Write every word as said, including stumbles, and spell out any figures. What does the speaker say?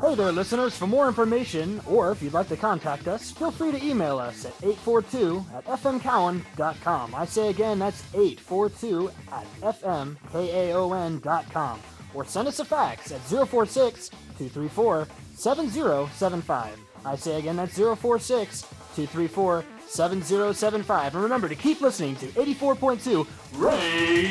Hey there, listeners. For more information, or if you'd like to contact us, feel free to email us at eight four two at f m cowan dot com. I say again, that's eight four two at f m kaon dot com. Or send us a fax at zero four six, two three four, seven zero seven five. I say again, that's zero four six, two three four, seven zero seven five. And remember to keep listening to eighty-four point two Ray